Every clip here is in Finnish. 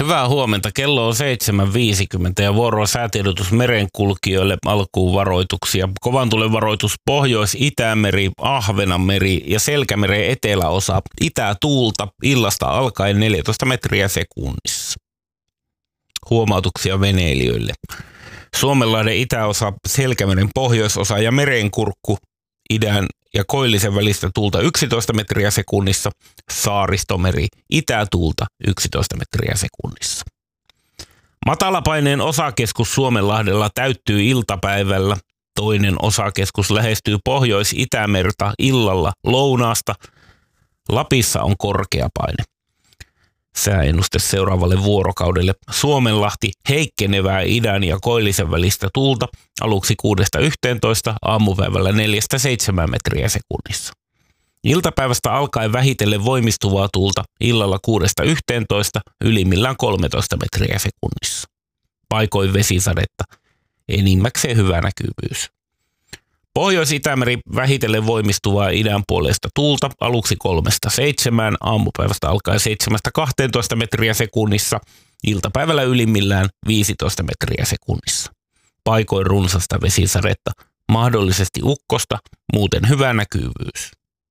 Hyvää huomenta. Kello on 7.50 ja vuoroa säätiedotus merenkulkijoille. Alkuun varoituksia. Kovan tulen varoitus Pohjois-Itämeri, Ahvenanmeri ja Selkämeren eteläosa. Itätuulta illasta alkaen 14 metriä sekunnissa. Huomautuksia veneilijöille. Suomenlahden itäosa, Selkämeren pohjoisosa ja Merenkurkku idän ja Koillisen välistä tuulta 11 metriä sekunnissa, Saaristomeri itätuulta 11 metriä sekunnissa. Matalapaineen osakeskus Suomenlahdella täyttyy iltapäivällä. Toinen osakeskus lähestyy Pohjois-Itämerta illalla lounaasta. Lapissa on korkea paine. Sääennuste seuraavalle vuorokaudelle. Suomenlahti heikkenevää idän ja Koillisen välistä tuulta aluksi 6-11, aamupäivällä 4-7 metriä sekunnissa. Iltapäivästä alkaen vähitellen voimistuvaa tuulta illalla 6-11, ylimmillään 13 metriä sekunnissa. Paikoin vesisadetta, enimmäkseen hyvä näkyvyys. Pohjois-Itämeri vähitellen voimistuvaa idän puolesta tuulta aluksi 3-7, aamupäivästä alkaen 7-12 metriä sekunnissa, iltapäivällä ylimmillään 15 metriä sekunnissa. Paikoin runsasta vesisadetta, mahdollisesti ukkosta, muuten hyvä näkyvyys.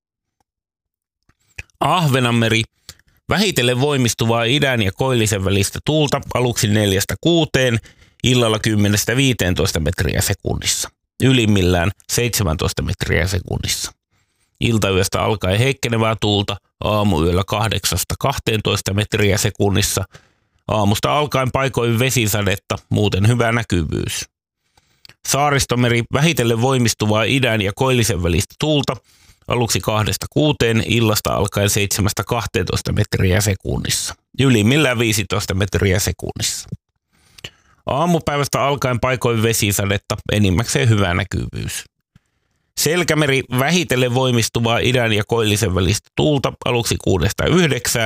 Ahvenanmeri vähitellen voimistuvaa idän ja Koillisen välistä tuulta aluksi 4-6, illalla 10-15 metriä sekunnissa. Ylimmillään 17 metriä sekunnissa. Iltayöstä alkaen heikkenevää tuulta, aamuyöllä 8-12 metriä sekunnissa. Aamusta alkaen paikoin vesisadetta, muuten hyvä näkyvyys. Saaristomeri vähitellen voimistuvaa idän ja Koillisen välistä tuulta, aluksi 2-6, illasta alkaen 7-12 metriä sekunnissa. Ylimmillään 15 metriä sekunnissa. Aamupäivästä alkaen paikoin vesisadetta, enimmäkseen hyvä näkyvyys. Selkämeri vähitellen voimistuvaa idän ja Koillisen välistä tuulta aluksi 6-9,